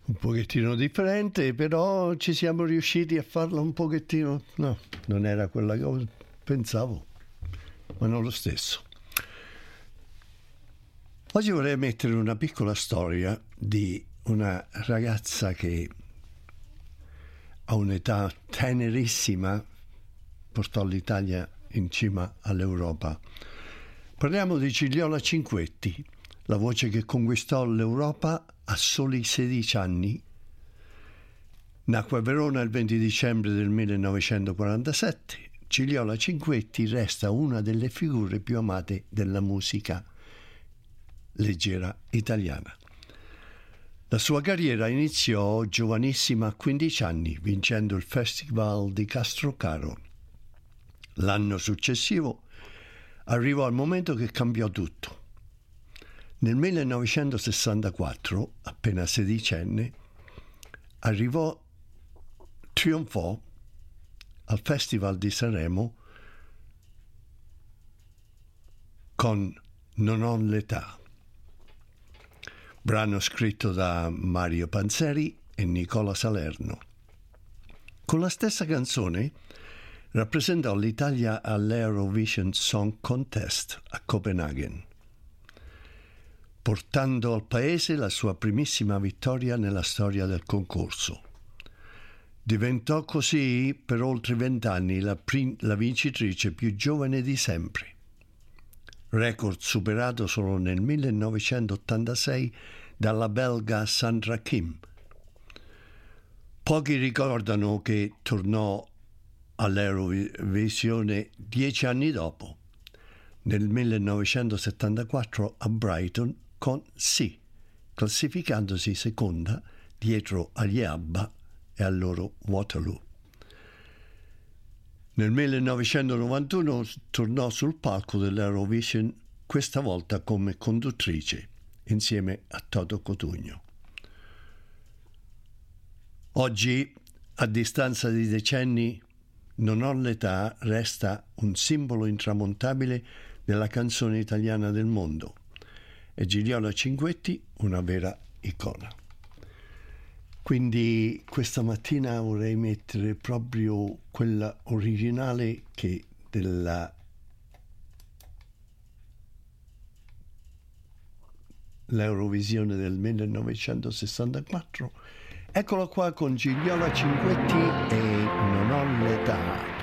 un pochettino differente, però ci siamo riusciti a farla un pochettino. No, non era quella che pensavo, ma non lo stesso. Oggi vorrei mettere una piccola storia di una ragazza che a un'età tenerissima portò l'Italia in cima all'Europa. Parliamo di Gigliola Cinquetti, la voce che conquistò l'Europa a soli 16 anni. Nacque a Verona il 20 dicembre del 1947. Gigliola Cinquetti resta una delle figure più amate della musica leggera italiana. La sua carriera iniziò giovanissima a 15 anni, vincendo il Festival di Castrocaro. L'anno successivo arrivò il momento che cambiò tutto. Nel 1964, appena sedicenne, trionfò al Festival di Sanremo con Non ho l'età, brano scritto da Mario Panzeri e Nicola Salerno. Con la stessa canzone rappresentò l'Italia all'Eurovision Song Contest a Copenaghen, portando al paese la sua primissima vittoria nella storia del concorso. Diventò così per oltre 20 anni la vincitrice più giovane di sempre, record superato solo nel 1986 dalla belga Sandra Kim. Pochi ricordano che tornò all'Eurovisione 10 anni dopo, nel 1974 a Brighton con Sì, classificandosi seconda dietro agli ABBA e al loro Waterloo. Nel 1991 tornò sul palco dell'Eurovision, questa volta come conduttrice, insieme a Toto Cotugno. Oggi, a distanza di decenni, Non ho l'età resta un simbolo intramontabile della canzone italiana del mondo e Gigliola Cinquetti una vera icona. Quindi questa mattina vorrei mettere proprio quella originale che l'Eurovisione del 1964. Eccola qua con Gigliola Cinquetti e Non ho l'età.